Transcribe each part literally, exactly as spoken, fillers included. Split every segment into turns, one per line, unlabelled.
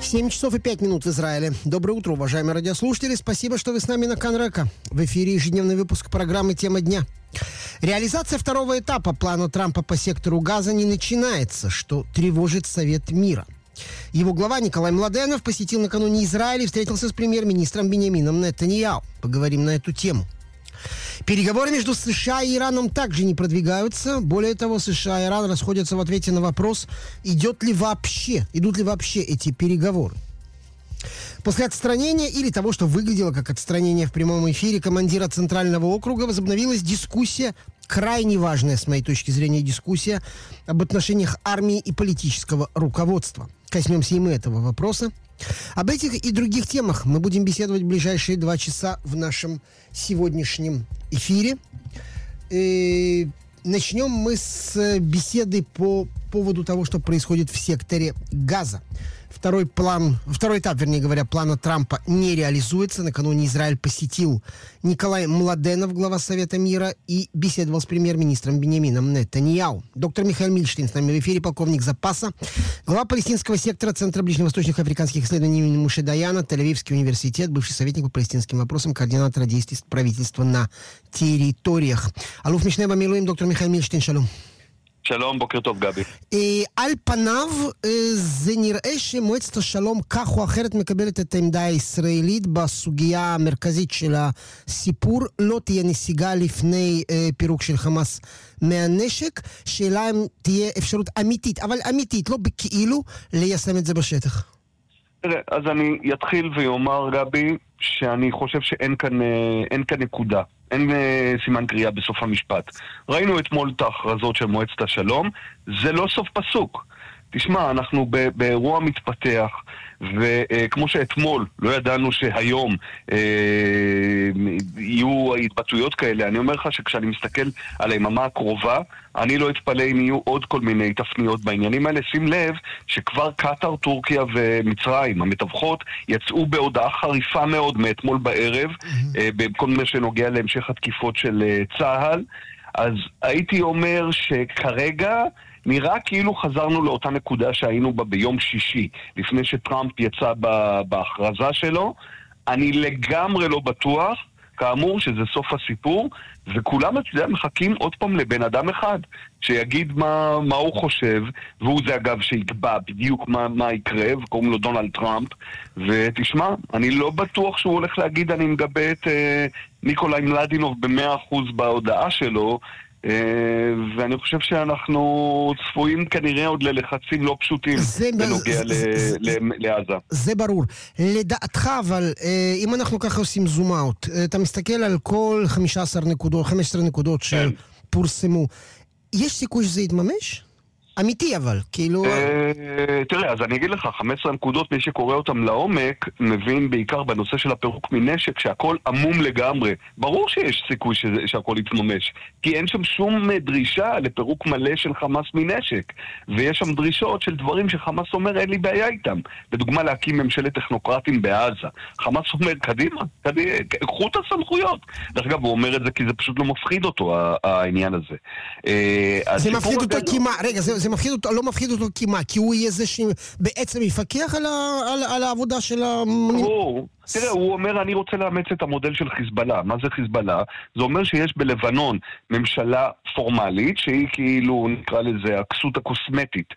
семь часов и пять минут в Израиле. Доброе утро, уважаемые радиослушатели. Спасибо, что вы с нами на Кан-Река. В эфире ежедневный выпуск программы «Тема дня». Реализация второго этапа плана Трампа по сектору Газа не начинается, что тревожит Совет мира. Его глава Николай Младенов посетил накануне Израиль и встретился с премьер-министром Биньямином Нетаньяху. Поговорим на эту тему. Переговоры между США и Ираном также не продвигаются. Более того, США и Иран расходятся в ответе на вопрос, идет ли вообще, идут ли вообще эти переговоры. После отстранения или того, что выглядело как отстранение в прямом эфире командира Центрального округа, возобновилась дискуссия, крайне важная с моей точки зрения дискуссия об отношениях армии и политического руководства. Коснемся и мы этого вопроса. Об этих и других темах мы будем беседовать в ближайшие два часа в нашем сегодняшнем эфире. И начнем мы с беседы по поводу того, что происходит в секторе Газа. Второй план, второй этап, вернее говоря, плана Трампа не реализуется. Накануне Израиль посетил Николай Младенов, глава Совета мира, и беседовал с премьер-министром Биньямином Нетаньяху. Доктор Михаил Мильштейн с нами в эфире, полковник запаса, глава палестинского сектора Центра ближневосточных и африканских исследований имени Моше Даяна, Тель-Авивский университет, бывший советник по палестинским вопросам, координатор действий правительства на территориях. אלוף משנה במילואים, דוקטור מיכאל מילשטיין, שלום.
שלום, בוקר טוב גבי.
על פניו זה נראה שמועצת השלום כך או אחרת מקבלת את העמדה הישראלית בסוגיה המרכזית של הסיפור, לא תהיה נסיגה לפני פירוק של חמאס מהנשק, שאלה אם תהיה אפשרות אמיתית, אבל אמיתית, לא בכאילו, ליישם את זה בשטח.
תראה, אז אני יתחיל ויאמר גבי שאני חושב שאין כאן, אין כאן נקודה. אין סימן קריאה בסוף המשפט. ראינו אתמול את ההכרזות של מועצת השלום, זה לא סוף פסוק. תשמע, אנחנו באירוע מתפתח, וכמו שאתמול לא ידענו שהיום אה, יהיו התבטאויות כאלה, אני אומר לך שכשאני מסתכל על היממה הקרובה, אני לא אתפלא אם יהיו עוד כל מיני תפניות בעניינים האלה. שים לב שכבר קטר, טורקיה ומצרים, המתווכות, יצאו בהודעה חריפה מאוד מאתמול בערב, mm-hmm. אה, בכל מה שנוגע להמשך התקיפות של אה, צהל. אז הייתי אומר שכרגע נראה כאילו חזרנו לאותה נקודה שהיינו בה ביום שישי, לפני שטראמפ יצא בהכרזה שלו. אני לגמרי לא בטוח, כאמור, שזה סוף הסיפור, וכולם מחכים עוד פעם לבן אדם אחד, שיגיד מה, מה הוא חושב, והוא זה אגב שיקבע בדיוק מה, מה יקרה, וקוראים לו דונלד טראמפ, ותשמע, אני לא בטוח שהוא הולך להגיד, אני מגבה את אה, ניקולאי מלדינוב במאה אחוז בהודעה שלו, ואני חושב שאנחנו צפויים כנראה עוד ללחצים לא פשוטים בנוגע לעזה.
זה ברור. לדעתך, אבל אם אנחנו ככה עושים זום אאוט, אתה מסתכל על כל חמש עשרה נקודות, חמש עשרה נקודות שפורסמו, יש סיכוי שזה יתממש? אמיתי אבל, כאילו...
תראה, אז אני אגיד לך, חמש עשרה נקודות, מי שקורא אותם לעומק, מבין בעיקר בנושא של הפירוק מנשק, שהכל עמום לגמרי. ברור שיש סיכוי שהכל יתממש, כי אין שם שום דרישה לפירוק מלא של חמאס מנשק, ויש שם דרישות של דברים שחמאס אומר, אין לי בעיה איתם. לדוגמה, להקים ממשלת טכנוקרטים בעזה. חמאס אומר, קדימה, קדימה, קחו את הסמכויות. דרך אגב, הוא אומר את זה כי זה פשוט לא מפחיד אותו, העניין הזה.
זה מפחיד אותו כי מה? רגע, זה... זה מפחיד אותו, לא מפחיד אותו כי מה? כי הוא יהיה זה שבעצם יפקח על, ה, על, על העבודה של ה...
הוא, תראה, הוא אומר, אני רוצה לאמץ את המודל של חיזבאללה. מה זה חיזבאללה? זה אומר שיש בלבנון ממשלה פורמלית, שהיא כאילו, נקרא לזה, הכסות הקוסמטית,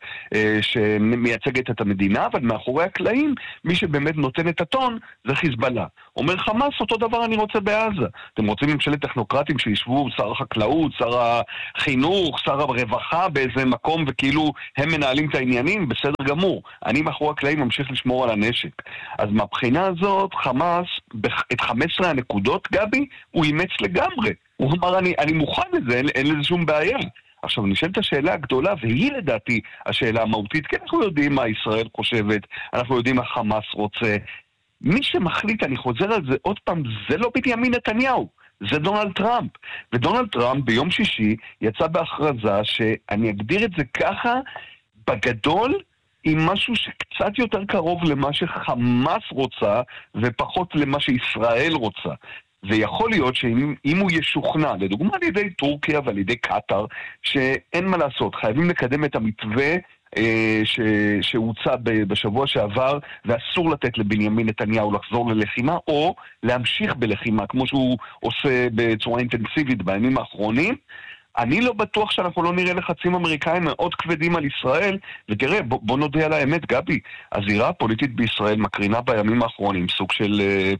שמייצגת את המדינה, אבל מאחורי הקלעים, מי שבאמת נותן את הטון, זה חיזבאללה. אומר חמאס, אותו דבר אני רוצה בעזה. אתם רוצים ממשלת טכנוקרטים שישבו, שר החקלאות, שר החינוך, שר הרווחה באיזה מקום, וכאילו הם מנהלים את העניינים, בסדר גמור. אני מאחורי הקלעים ממשיך לשמור על הנשק. אז מהבחינה הזאת, חמאס, את חמש עשרה הנקודות, גבי, הוא אימץ לגמרי. הוא אמר, אני, אני מוכן לזה, אין, אין לזה שום בעיה. עכשיו, נשאלת השאלה הגדולה, והיא לדעתי השאלה המהותית, כי אנחנו יודעים מה ישראל חושבת, אנחנו יודעים מה חמאס רוצה. מי שמחליט, אני חוזר על זה עוד פעם, זה לא בנימין נתניהו, זה דונלד טראמפ. ודונלד טראמפ ביום שישי יצא בהכרזה שאני אגדיר את זה ככה, בגדול, עם משהו שקצת יותר קרוב למה שחמאס רוצה, ופחות למה שישראל רוצה. ויכול להיות שאם הוא ישוכנע, לדוגמה על ידי טורקיה ועל ידי קטר, שאין מה לעשות, חייבים לקדם את המתווה ש... שהוצא בשבוע שעבר, ואסור לתת לבנימין נתניהו לחזור ללחימה, או להמשיך בלחימה, כמו שהוא עושה בצורה אינטנסיבית בימים האחרונים. אני לא בטוח שאנחנו לא נראה לחצים אמריקאים מאוד כבדים על ישראל, ותראה, בוא, בוא נודע על האמת, גבי, הזירה הפוליטית בישראל מקרינה בימים האחרונים סוג של,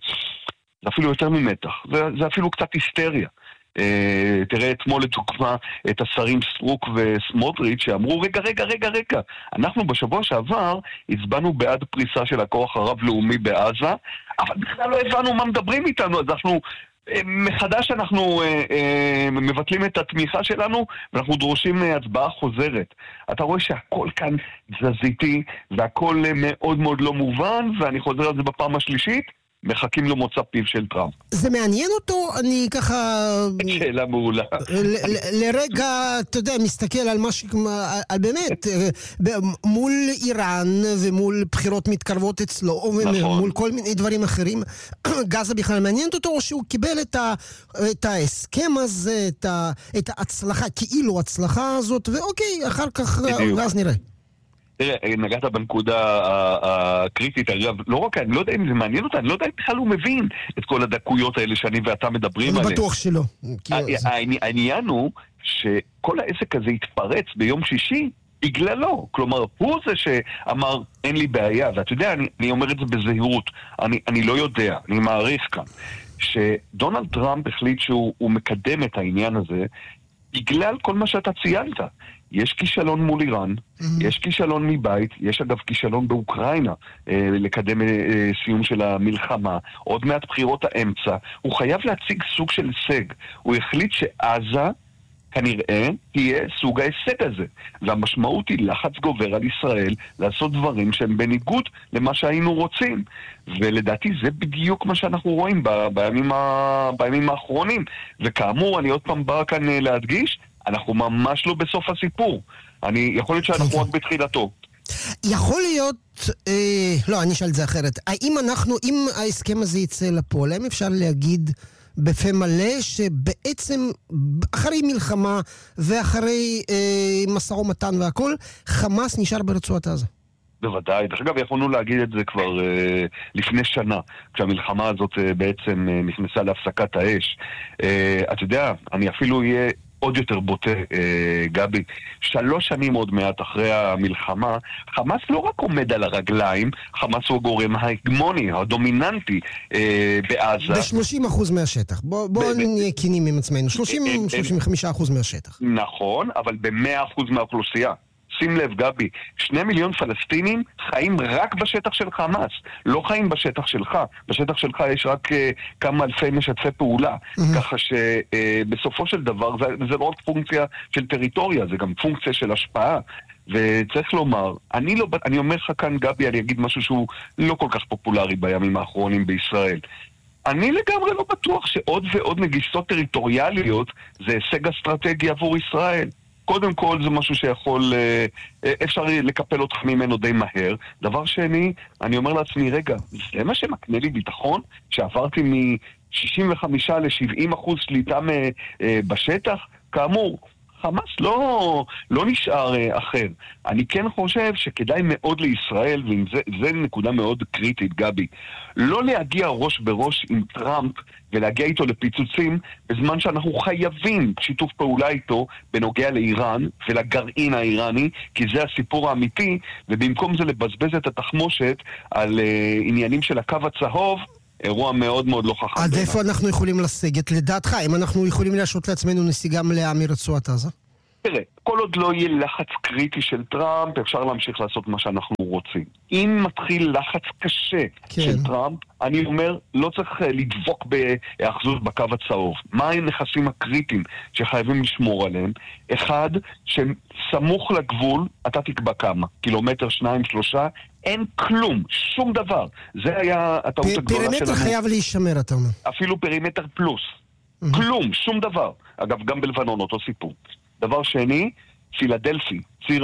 זה אפילו יותר ממתח, זה, זה אפילו קצת היסטריה. Uh, תראה אתמול לדוגמה את השרים סטרוק וסמוטריץ' שאמרו רגע רגע רגע רגע אנחנו בשבוע שעבר הצבענו בעד פריסה של הכוח הרב-לאומי בעזה, אבל בכלל לא הבנו מה מדברים איתנו, אז אנחנו uh, מחדש אנחנו uh, uh, מבטלים את התמיכה שלנו ואנחנו דורשים uh, הצבעה חוזרת. אתה רואה שהכל כאן תזזיתי והכל uh, מאוד מאוד לא מובן, ואני חוזר על זה בפעם השלישית, מחכים לו מוצא פיו של טראמפ.
זה מעניין אותו? אני ככה...
שאלה מעולה.
לרגע, אתה יודע, מסתכל על משהו, על באמת, מול איראן ומול בחירות מתקרבות אצלו, ומול כל מיני דברים אחרים, גזה בכלל מעניינת אותו, או שהוא קיבל את ההסכם הזה, את ההצלחה, כאילו ההצלחה הזאת, ואוקיי, אחר כך, אז נראה.
תראה, נגעת בנקודה הקריטית, אגב, לא רק, אני לא יודע אם זה מעניין אותה, אני לא יודע אם בכלל הוא מבין את כל הדקויות האלה שאני ואתה מדברים עליהם.
אני בטוח שלא.
העניין הוא שכל העסק הזה התפרץ ביום שישי בגללו. כלומר, הוא זה שאמר, אין לי בעיה, ואתה יודע, אני, אני אומר את זה בזהירות, אני, אני לא יודע, אני מעריך כאן, שדונלד טראמפ החליט שהוא מקדם את העניין הזה, בגלל כל מה שאתה ציינת. יש כישלון מול איראן, mm-hmm. יש כישלון מבית, יש אגב כישלון באוקראינה אה, לקדם אה, סיום של המלחמה, עוד מעט בחירות האמצע, הוא חייב להציג סוג של הישג. הוא החליט שעזה כנראה תהיה סוג ההישג הזה, והמשמעות היא לחץ גובר על ישראל לעשות דברים שהם בניגוד למה שהיינו רוצים, ולדעתי זה בדיוק מה שאנחנו רואים ב- בימים, ה- בימים האחרונים, וכאמור אני עוד פעם בא כאן להדגיש, אנחנו ממש לא בסוף הסיפור. אני, יכול להיות שאנחנו רק בתחילתו.
יכול להיות, אה, לא, אני אשאל את זה אחרת. האם אנחנו, אם ההסכם הזה יצא לפועל, האם אפשר להגיד בפה מלא שבעצם אחרי מלחמה ואחרי אה, מסע ומתן והכל, חמאס נשאר ברצועת עזה?
בוודאי. דרך אגב, יכולנו להגיד את זה כבר אה, לפני שנה, כשהמלחמה הזאת אה, בעצם אה, נכנסה להפסקת האש. אה, אתה יודע, אני אפילו אהיה עוד יותר בוטה, אה, גבי. שלוש שנים עוד מעט אחרי המלחמה, חמאס לא רק עומד על הרגליים, חמאס הוא הגורם ההגמוני, הדומיננטי אה, בעזה.
ב-שלושים אחוז מהשטח. בואו בוא ב- נהיה קינים עם עצמנו. שלושים שלושים וחמישה אחוז מהשטח.
נכון, אבל ב-מאה אחוז מהאוכלוסייה. שים לב, גבי, שני מיליון פלסטינים חיים רק בשטח של חמאס, לא חיים בשטח שלך. בשטח שלך יש רק uh, כמה אלפי משתפי פעולה, mm-hmm. ככה שבסופו uh, של דבר, זה, זה לא רק פונקציה של טריטוריה, זה גם פונקציה של השפעה. וצריך לומר, אני, לא, אני אומר לך כאן, גבי, אני אגיד משהו שהוא לא כל כך פופולרי בימים האחרונים בישראל. אני לגמרי לא בטוח שעוד ועוד נגיסות טריטוריאליות זה הישג אסטרטגי עבור ישראל. קודם כל זה משהו שיכול, אפשר לקפל אותך ממנו די מהר. דבר שני, אני אומר לעצמי, רגע, זה מה שמקנה לי ביטחון? שעברתי מ-שישים וחמישה ל-שבעים אחוז שליטה בשטח? כאמור, חמאס לא, לא נשאר אחר. אני כן חושב שכדאי מאוד לישראל, וזה נקודה מאוד קריטית, גבי, לא להגיע ראש בראש עם טראמפ ולהגיע איתו לפיצוצים, בזמן שאנחנו חייבים שיתוף פעולה איתו בנוגע לאיראן ולגרעין האיראני, כי זה הסיפור האמיתי, ובמקום זה לבזבז את התחמושת על uh, עניינים של הקו הצהוב, אירוע מאוד מאוד לא חכם.
עד איפה אנחנו יכולים לסגת לדעתך? אם אנחנו יכולים להשרות לעצמנו נסיגה מלאה מרצועת עזה?
תראה, כל עוד לא יהיה לחץ קריטי של טראמפ, אפשר להמשיך לעשות מה שאנחנו רוצים. אם מתחיל לחץ קשה כן. של טראמפ, אני אומר, לא צריך לדבוק בהאחזות בקו הצהוב. מה הנכסים הקריטיים שחייבים לשמור עליהם? אחד, שסמוך לגבול, אתה תקבע כמה, קילומטר, שניים, שלושה, אין כלום, שום דבר. זה היה הטעות
פ-
הגדולה שלנו.
פרימטר חייב להישמר, אתה אומר.
אפילו פרימטר פלוס. Mm-hmm. כלום, שום דבר. אגב, גם בלבנון, אותו סיפור. דבר שני, פילדלפי, ציר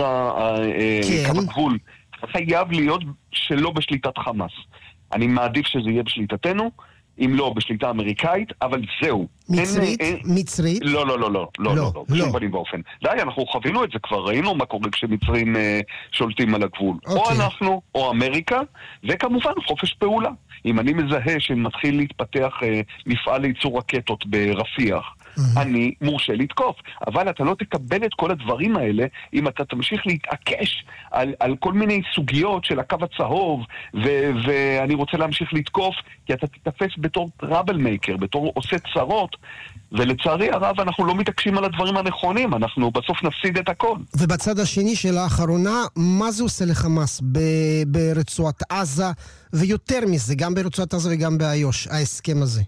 קו הגבול, חייב להיות שלא בשליטת חמאס. אני מעדיף שזה יהיה בשליטתנו, אם לא בשליטה אמריקאית, אבל זהו.
מצרית? אין, אין... מצרית?
לא, לא, לא, לא, לא, לא, לא, בשום פנים ואופן. די, אנחנו חווינו את זה כבר, ראינו מה קורה כשמצרים אה, שולטים על הגבול. אוקיי. או אנחנו, או אמריקה, וכמובן חופש פעולה. אם אני מזהה שמתחיל להתפתח אה, מפעל לייצור רקטות ברפיח, Mm-hmm. אני מורשה לתקוף, אבל אתה לא תקבל את כל הדברים האלה אם אתה תמשיך להתעקש על, על כל מיני סוגיות של הקו הצהוב ו- ואני רוצה להמשיך לתקוף, כי אתה תתפס בתור טראבל מייקר, בתור עושה צרות, ולצערי הרב אנחנו לא מתעקשים על הדברים הנכונים, אנחנו בסוף נפסיד את הכל.
ובצד השני של האחרונה, מה זה עושה לחמאס ב- ברצועת עזה, ויותר מזה, גם ברצועת עזה וגם באיו"ש, ההסכם הזה?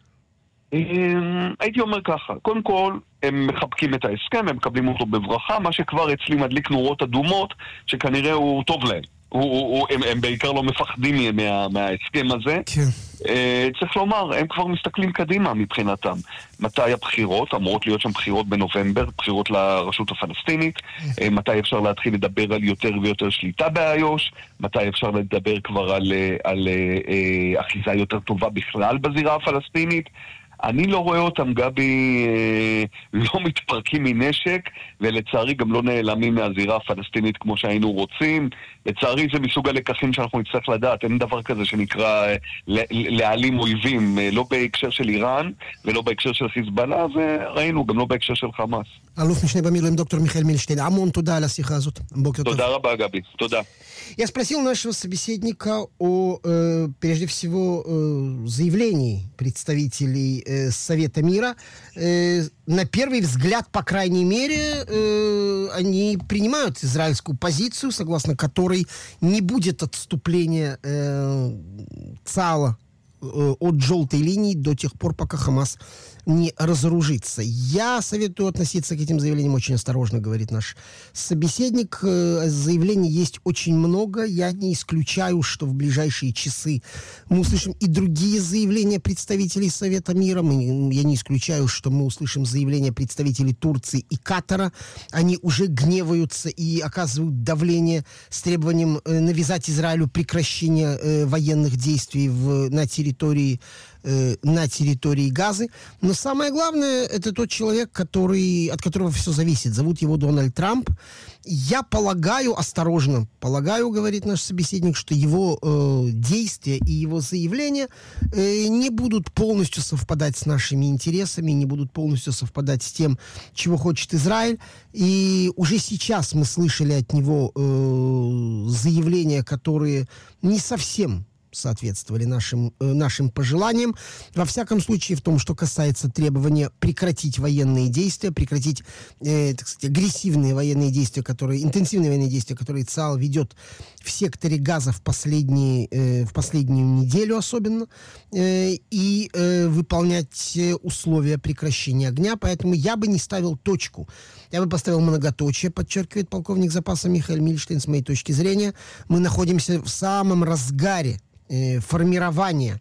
הייתי אומר ככה, קודם כל הם מחבקים את ההסכם, הם מקבלים אותו בברכה, מה שכבר אצלי מדליק נורות אדומות שכנראה הוא טוב להם. הוא, הוא, הם, הם בעיקר לא מפחדים מה, מההסכם הזה. כן. Uh, צריך לומר, הם כבר מסתכלים קדימה מבחינתם. מתי הבחירות? אמורות להיות שם בחירות בנובמבר, בחירות לרשות הפלסטינית. uh, מתי אפשר להתחיל לדבר על יותר ויותר שליטה באיו"ש? מתי אפשר לדבר כבר על, על uh, uh, אחיזה יותר טובה בכלל בזירה הפלסטינית? אני לא רואה אותם, גבי, אה, לא מתפרקים מנשק, ולצערי גם לא נעלמים מהזירה הפלסטינית כמו שהיינו רוצים. לצערי זה מסוג הלקחים שאנחנו נצטרך לדעת. אין דבר כזה שנקרא אה, להעלים אויבים, אה, לא בהקשר של איראן, ולא בהקשר של חיזבאללה, וראינו גם לא בהקשר של חמאס.
אלוף משנה במילואים דוקטор Михаил Мильштейн. המון תודה על השיחה הזאת. בוקר טוב.
תודה раба, גבי. תודה.
Я спросил нашего собеседника о, э, прежде всего, э, заявлении представителей э, Совета мира. Э, на первый взгляд, по крайней мере, э, они принимают израильскую позицию, согласно которой не будет отступления э, ЦАЛа э, от желтой линии до тех пор, пока Хамас не разоружится. Я советую относиться к этим заявлениям очень осторожно, говорит наш собеседник. Заявлений есть очень много. Я не исключаю, что в ближайшие часы мы услышим и другие заявления представителей Совета мира. Мы, я не исключаю, что мы услышим заявления представителей Турции и Катара. Они уже гневаются и оказывают давление с требованием навязать Израилю прекращение э, военных действий в, на территории на территории Газы. Но самое главное, это тот человек, который, от которого все зависит. Зовут его Дональд Трамп. Я полагаю, осторожно полагаю, говорит наш собеседник, что его э, действия и его заявления э, не будут полностью совпадать с нашими интересами, не будут полностью совпадать с тем, чего хочет Израиль. И уже сейчас мы слышали от него э, заявления, которые не совсем соответствовали нашим, э, нашим пожеланиям. Во всяком случае, в том, что касается требования прекратить военные действия, прекратить, э, так сказать, агрессивные военные действия, которые, интенсивные военные действия, которые ЦАЛ ведет в секторе Газа в, последние, э, в последнюю неделю особенно, э, и э, выполнять условия прекращения огня. Поэтому я бы не ставил точку. Я бы поставил многоточие, подчеркивает полковник запаса Михаил Мильштейн. С моей точки зрения, мы находимся в самом разгаре формирования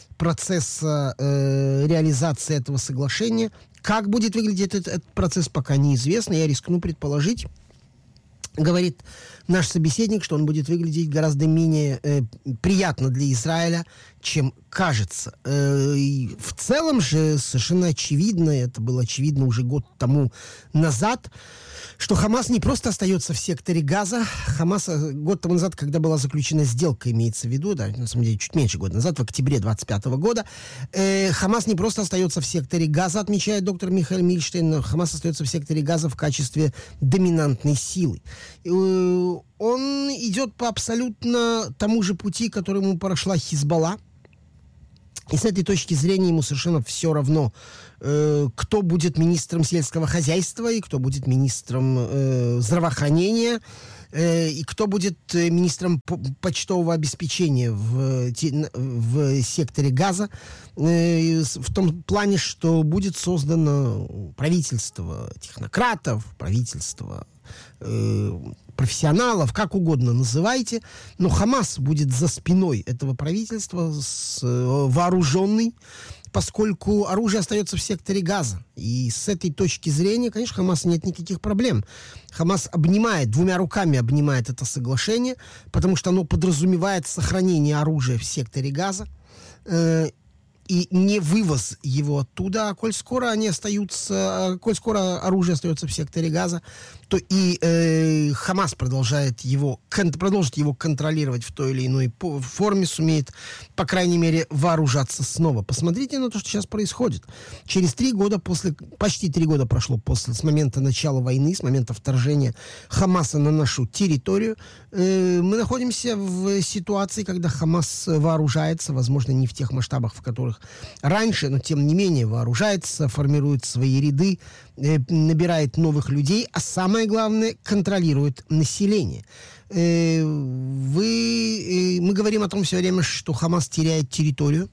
процесса э, реализации этого соглашения. Как будет выглядеть этот, этот процесс, пока неизвестно. Я рискну предположить, говорит наш собеседник, что он будет выглядеть гораздо менее э, приятно для Израиля, чем кажется. Э, и в целом же совершенно очевидно, это было очевидно уже год тому назад, что Хамас не просто остается в секторе Газа. Хамас год тому назад, когда была заключена сделка, имеется в виду, да, на самом деле чуть меньше года назад, в октябре двадцать пятого года, э, Хамас не просто остается в секторе Газа, отмечает доктор Михаил Мильштейн, но Хамас остается в секторе Газа в качестве доминантной силы. Э, он идет по абсолютно тому же пути, которому прошла Хизбалла. И с этой точки зрения ему совершенно все равно, э, кто будет министром сельского хозяйства и кто будет министром э, здравоохранения, э, и кто будет министром почтового обеспечения в, в секторе Газа, э, в том плане, что будет создано правительство технократов, правительство э, профессионалов, как угодно называйте, но Хамас будет за спиной этого правительства с, э, вооруженный, поскольку оружие остается в секторе Газа. И с этой точки зрения, конечно, Хамаса нет никаких проблем. Хамас обнимает, двумя руками обнимает это соглашение, потому что оно подразумевает сохранение оружия в секторе Газа. Э, и не вывоз его оттуда, а коль скоро они остаются, коль скоро оружие остается в секторе Газа, то и э, Хамас продолжает его, кон, продолжит его контролировать в той или иной по, форме, сумеет, по крайней мере, вооружаться снова. Посмотрите на то, что сейчас происходит. Через три года после, почти три года прошло после, с момента начала войны, с момента вторжения Хамаса на нашу территорию, э, мы находимся в ситуации, когда Хамас вооружается, возможно, не в тех масштабах, в которых раньше, но тем не менее вооружается, формирует свои ряды, э, набирает новых людей, а самое главное, контролирует население. Э, вы, э, мы говорим о том все время, что Хамас теряет территорию,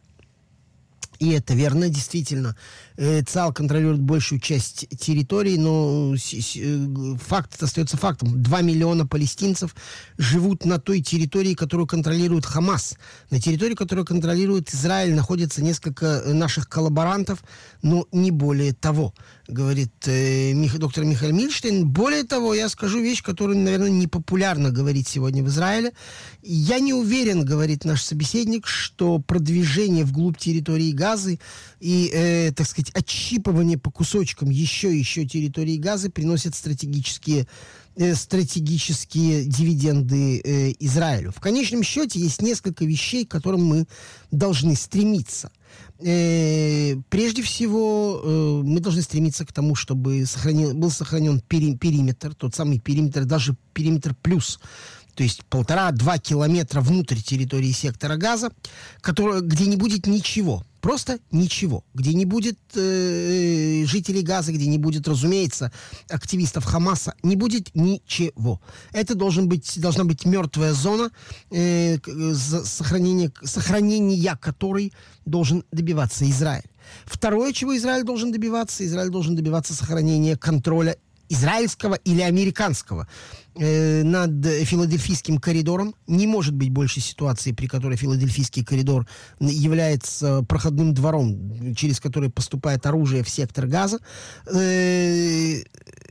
и это верно, действительно. ЦАЛ контролирует большую часть территории, но факт остается фактом. Два миллиона палестинцев живут на той территории, которую контролирует Хамас. На территории, которую контролирует Израиль, находится несколько наших коллаборантов, но не более того, говорит э, доктор Михаил Мильштейн. Более того, я скажу вещь, которую, наверное, не популярно говорить сегодня в Израиле. Я не уверен, говорит наш собеседник, что продвижение вглубь территории Газы и, э, так сказать, отщипывание по кусочкам еще и еще территории Газы приносит стратегические, э, стратегические дивиденды э, Израилю. В конечном счете есть несколько вещей, к которым мы должны стремиться. Э, прежде всего, э, мы должны стремиться к тому, чтобы сохранил, был сохранен пери, периметр, тот самый периметр, даже периметр плюс, то есть полтора-два километра внутрь территории сектора Газа, который, где не будет ничего. Просто ничего. Где не будет э, жителей Газа, где не будет, разумеется, активистов Хамаса, не будет ничего. Это должен быть, должна быть мертвая зона, э, сохранение, сохранения которой должен добиваться Израиль. Второе, чего Израиль должен добиваться, Израиль должен добиваться сохранения контроля израильского или американского э, над Филадельфийским коридором. Не может быть больше ситуации, при которой Филадельфийский коридор является проходным двором, через который поступает оружие в сектор Газа. Э,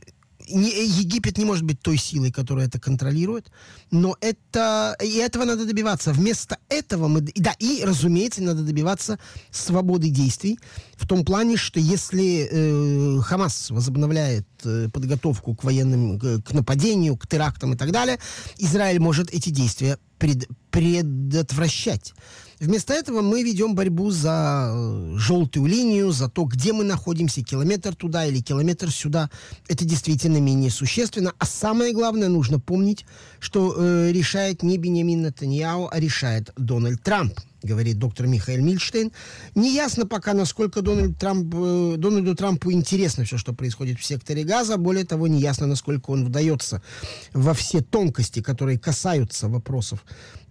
не, Египет не может быть той силой, которая это контролирует, но это, и этого надо добиваться. Вместо этого мы... Да, и, разумеется, надо добиваться свободы действий, в том плане, что если э, Хамас возобновляет э, подготовку к военным, к, к нападению, к терактам и так далее, Израиль может эти действия пред, предотвращать. Вместо этого мы ведем борьбу за э, желтую линию, за то, где мы находимся, километр туда или километр сюда. Это действительно менее существенно. А самое главное, нужно помнить, что э, решает не Биньямин Нетаньяху, а решает Дональд Трамп, говорит доктор Михаил Мильштейн. Неясно пока, насколько Дональд Трамп, э, Дональду Трампу интересно все, что происходит в секторе Газа. Более того, неясно, насколько он вдается во все тонкости, которые касаются вопросов,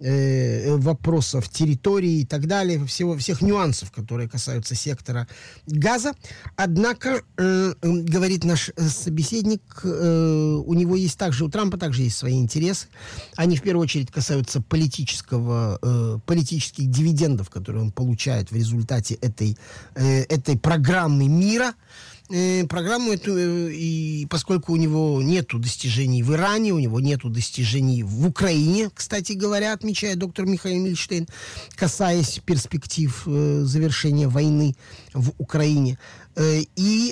э, вопросов территории и так далее, всего, всех нюансов, которые касаются сектора Газа. Однако, э, э, говорит наш собеседник, э, у него есть также, у Трампа также есть свои интересы. Они в первую очередь касаются политического, э, политических дивидендов, которые он получает в результате этой, э, этой программы мира. Э, программу эту, э, и поскольку у него нету достижений в Иране, у него нету достижений в Украине, кстати говоря, отмечает доктор Михаил Мильштейн, касаясь перспектив э, завершения войны в Украине. Э, и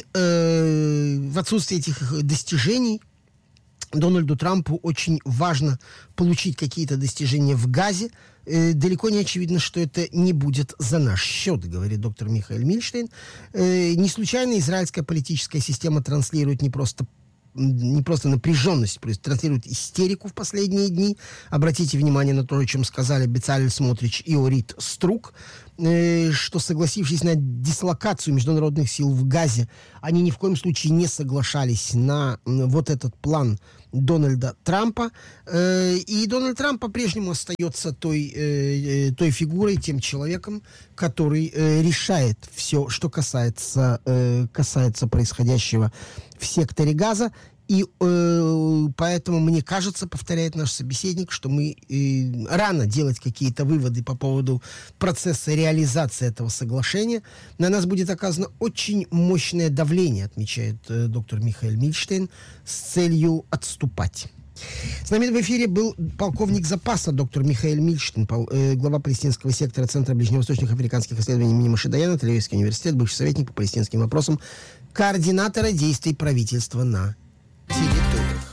э, в отсутствии этих достижений Дональду Трампу очень важно получить какие-то достижения в Газе. Э, далеко не очевидно, что это не будет за наш счет, говорит доктор Михаил Мильштейн. Э, не случайно израильская политическая система транслирует не просто не просто напряженность, транслирует истерику в последние дни. Обратите внимание на то, о чем сказали Бецалель Смотрич и Орит Струк, э, что, согласившись на дислокацию международных сил в Газе, они ни в коем случае не соглашались на э, вот этот план Дональда Трампа. Э, и Дональд Трамп по-прежнему остается той, э, той фигурой, тем человеком, который э, решает все, что касается, э, касается происходящего в секторе Газа. И э, поэтому мне кажется, повторяет наш собеседник, что мы э, рано делать какие-то выводы по поводу процесса реализации этого соглашения. На нас будет оказано очень мощное давление, отмечает э, доктор Михаил Мильштейн, с целью отступать. С нами в эфире был полковник запаса доктор Михаэль Мильштейн, глава палестинского сектора Центра ближневосточных африканских исследований имени Моше Даяна, Тель-Авивский университет, бывший советник по палестинским вопросам, координатора действий правительства на территориях.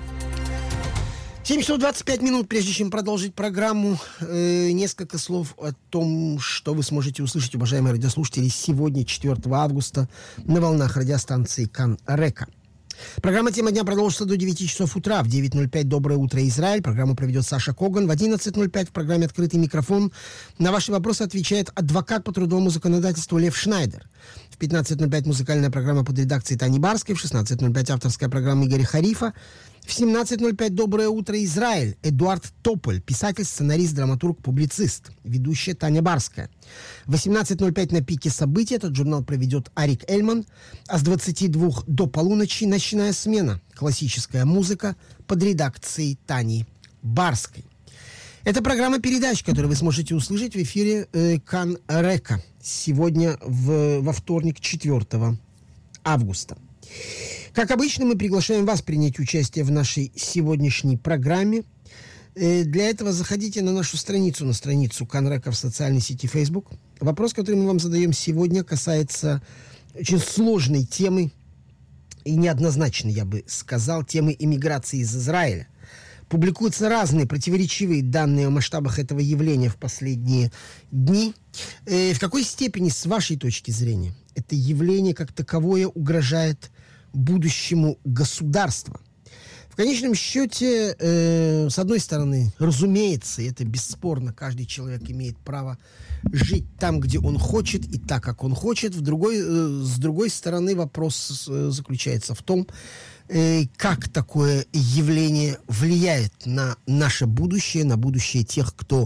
семь часов двадцать пять минут, прежде чем продолжить программу, э, несколько слов о том, что вы сможете услышать, уважаемые радиослушатели, сегодня, четвёртого августа, на волнах радиостанции Кан-Река. Программа «Тема дня» продолжится до девяти часов утра. В девять ноль пять «Доброе утро, Израиль». Программу проведет Саша Коган. В одиннадцать ноль пять в программе «Открытый микрофон» на ваши вопросы отвечает адвокат по трудовому законодательству Лев Шнайдер. В пятнадцать ноль пять музыкальная программа под редакцией Тани Барской. В шестнадцать ноль пять авторская программа Игоря Харифа. В семнадцать ноль пять «Доброе утро, Израиль». Эдуард Тополь, писатель, сценарист, драматург, публицист. Ведущая Таня Барская. В восемнадцать ноль пять на пике событий этот журнал проведет Арик Эльман. А с двадцати двух до полуночи ночная смена. Классическая музыка под редакцией Тани Барской. Это программа передач, которую вы сможете услышать в эфире э, Кан-Река. Сегодня в, во вторник, четвёртого августа. Как обычно, мы приглашаем вас принять участие в нашей сегодняшней программе. Э, для этого заходите на нашу страницу, на страницу Кан-Река в социальной сети Facebook. Вопрос, который мы вам задаем сегодня, касается очень сложной темы и неоднозначной, я бы сказал, темы иммиграции из Израиля. Публикуются разные противоречивые данные о масштабах этого явления в последние дни. Э, в какой степени, с вашей точки зрения, это явление как таковое угрожает будущему государства? В конечном счете, э, с одной стороны, разумеется, это бесспорно, каждый человек имеет право жить там, где он хочет, и так, как он хочет. В другой, э, с другой стороны, вопрос э, заключается в том, э, как такое явление влияет на наше будущее, на будущее тех, кто,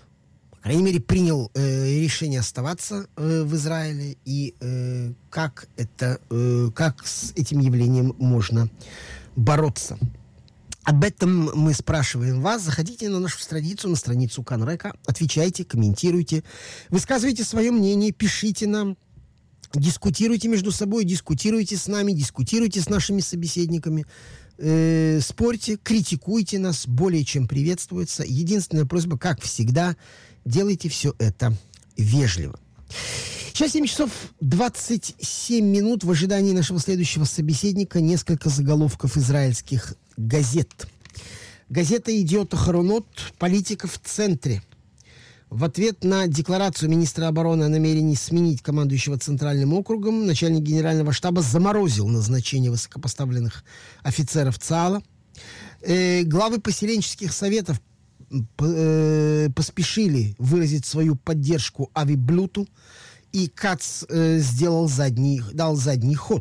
по крайней мере, принял э, решение оставаться э, в Израиле, и э, как, это, э, как с этим явлением можно бороться. Об этом мы спрашиваем вас. Заходите на нашу страницу, на страницу Кан-Река, отвечайте, комментируйте, высказывайте свое мнение, пишите нам, дискутируйте между собой, дискутируйте с нами, дискутируйте с нашими собеседниками, э, спорьте, критикуйте нас, более чем приветствуется. Единственная просьба, как всегда, делайте все это вежливо. Сейчас семь часов двадцать семь минут. В ожидании нашего следующего собеседника несколько заголовков израильских газет. Газета «Идиот Ахаронот», политика в центре. В ответ на декларацию министра обороны о намерении сменить командующего Центральным округом, начальник генерального штаба заморозил назначение высокопоставленных офицеров ЦААЛа. Э, главы поселенческих советов э, поспешили выразить свою поддержку Ави Блюту, и Кац э, сделал задний, дал задний ход.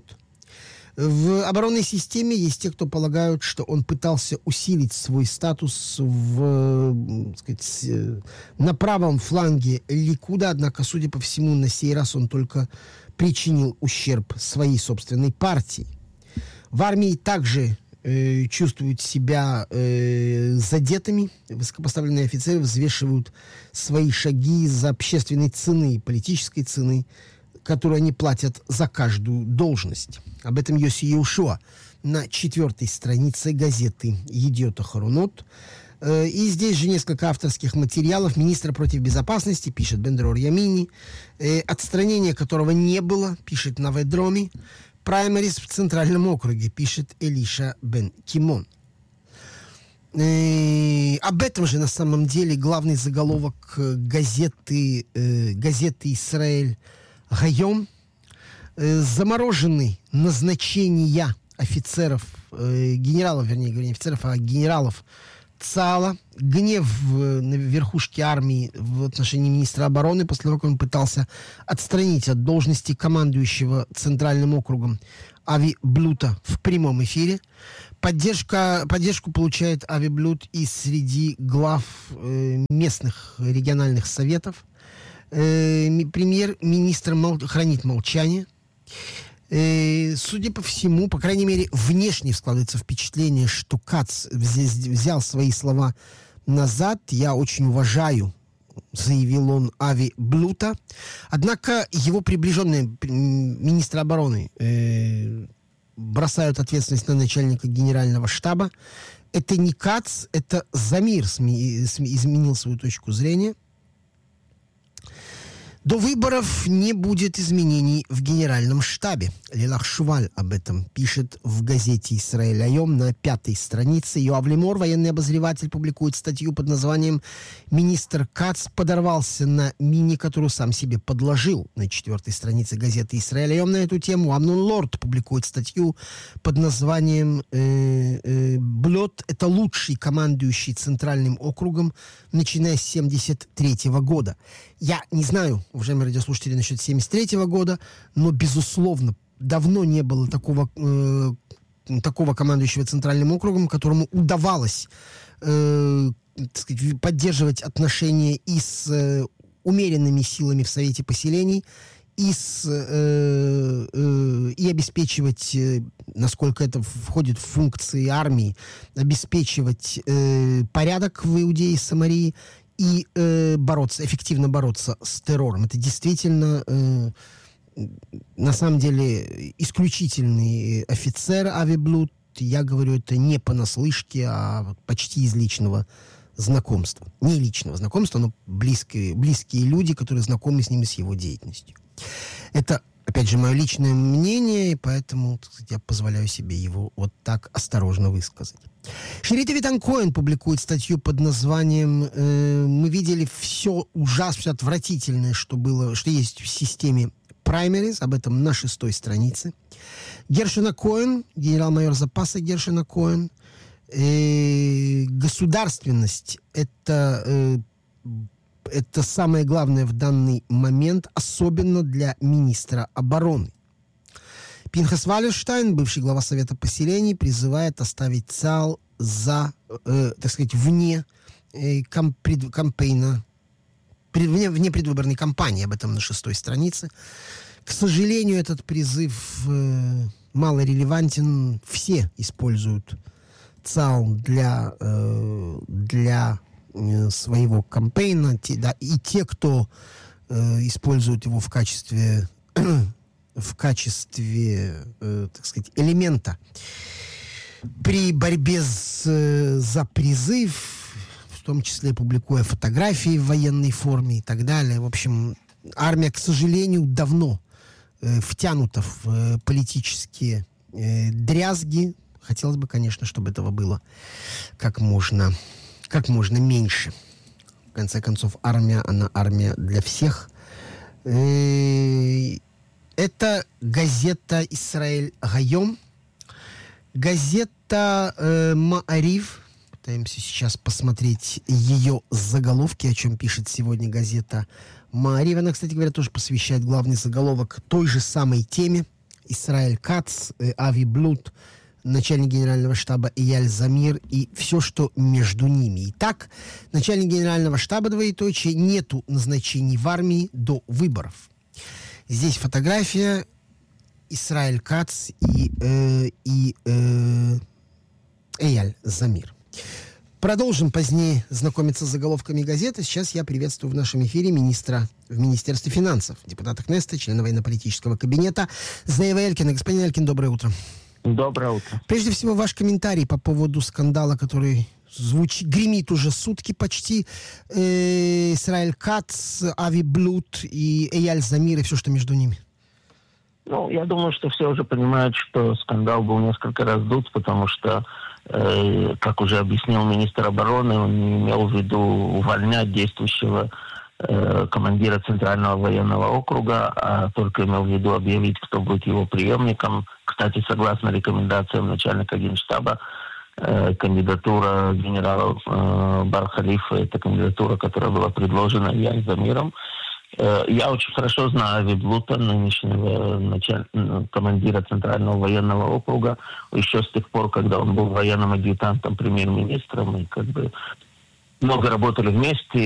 В оборонной системе есть те, кто полагают, что он пытался усилить свой статус в, так сказать, на правом фланге Ликуда, однако, судя по всему, на сей раз он только причинил ущерб своей собственной партии. В армии также э, чувствуют себя э, задетыми. Высокопоставленные офицеры взвешивают свои шаги из-за общественной цены, политической цены, которую они платят за каждую должность. Об этом Йоси Йеушуа на четвертой странице газеты «Идиот Ахаронот». И здесь же несколько авторских материалов. Министра против безопасности, пишет Бен-Дрор Ямини, отстранение которого не было, пишет Наведроми. Праймерис в Центральном округе, пишет Элиша Бен Кимон. Э, об этом же на самом деле главный заголовок газеты, э, газеты «Исраэль Гайом». Э, заморожены назначения офицеров, э, генералов, вернее, не офицеров, а генералов ЦААЛа. Гнев э, на верхушке армии в отношении министра обороны после того, как он пытался отстранить от должности командующего Центральным округом Ави Блюта в прямом эфире. Поддержка, поддержку получает Ави Блют и среди глав э, местных региональных советов. Э, премьер-министр мол, хранит молчание. Э, судя по всему, по крайней мере, внешне складывается впечатление, что Кац взял свои слова назад. Я очень уважаю, заявил он, Ави Блюта. Однако его приближенные министры обороны э, бросают ответственность на начальника генерального штаба. это не Кац, это Замир сме- сме- изменил свою точку зрения. До выборов не будет изменений в генеральном штабе. Лилах Шуваль об этом пишет в газете «Исраэль Айом» на пятой странице. Йоав Лемор, военный обозреватель, публикует статью под названием «Министр Кац подорвался на мине, которую сам себе подложил». На четвертой странице газеты «Исраэль Айом» на эту тему Амнон Лорд публикует статью под названием э, э, «Блот – это лучший командующий Центральным округом, начиная с семьдесят третьего года». Я не знаю, уважаемые радиослушатели, насчет семьдесят третьего года, но, безусловно, давно не было такого, э, такого командующего Центральным округом, которому удавалось э, так сказать, поддерживать отношения и с э, умеренными силами в Совете поселений, и, с, э, э, и обеспечивать, э, насколько это входит в функции армии, обеспечивать э, порядок в Иудее и Самарии, и э, бороться, эффективно бороться с террором. Это действительно, э, на самом деле, исключительный офицер Ави Блут. Я говорю это не понаслышке, а почти из личного знакомства. Не личного знакомства, но близкие, близкие люди, которые знакомы с ним и с его деятельностью. Это, опять же, мое личное мнение, и поэтому, так сказать, я позволяю себе его вот так осторожно высказать. Шерит Витан Коэн публикует статью под названием э, «Мы видели все ужасное, все отвратительное, что было, что есть в системе праймериз». Об этом на шестой странице. Гершона Коэн, генерал-майор запаса Гершона Коэн. Э, государственность – это, э, это самое главное в данный момент, особенно для министра обороны. Пинхас Валерштайн, бывший глава Совета поселений, призывает оставить ЦАЛ за, э, так сказать, вне э, кам- пред- кампейна, пред- вне, вне предвыборной кампании, об этом на шестой странице. К сожалению, этот призыв э, мало релевантен. Все используют ЦАЛ для, э, для э, своего кампейна, те, да, и те, кто э, использует его в качестве в качестве, э, так сказать, элемента при борьбе с, э, за призыв, в том числе публикуя фотографии в военной форме и так далее. В общем, армия, к сожалению, давно э, втянута в э, политические э, дрязги. Хотелось бы, конечно, чтобы этого было как можно, как можно меньше. В конце концов, армия, она армия для всех. Э, Это газета «Исраэль Гайом». Газета э, «Маарив». Пытаемся сейчас посмотреть ее заголовки, о чем пишет сегодня газета «Маарив». Она, кстати говоря, тоже посвящает главный заголовок той же самой теме. Исраэль Кац, э, Ави Блут, начальник генерального штаба Эяль Замир и все, что между ними. Итак, начальник генерального штаба, двоеточие, нету назначений в армии до выборов. Здесь фотография Исраэль Кац и, э, и э, Эяль Замир. Продолжим позднее знакомиться с заголовками газеты. Сейчас я приветствую в нашем эфире министра в Министерстве финансов, депутата Кнессета, члена военно-политического кабинета Зеева Элькина. Господин Элькин, доброе утро.
Доброе утро.
Прежде всего, ваш комментарий по поводу скандала, который звучит, гремит уже сутки почти. Э, Исраэль Кац, Ави Блут и Эяль Замир и все, что между ними.
Ну, я думаю, что все уже понимают, что скандал был несколько раздут, потому что, э, как уже объяснил министр обороны, он не имел в виду увольнять действующего э, командира Центрального военного округа, а только имел в виду объявить, кто будет его преемником. Кстати, согласно рекомендациям начальника Генштаба, э, кандидатура генерала э, Бар-Халифа, это кандидатура, которая была предложена Эяль Замиром. Я очень хорошо знаю Ави Блута, нынешнего началь... командира Центрального военного округа, еще с тех пор, когда он был военным адъютантом премьер-министра. Мы как бы много работали вместе,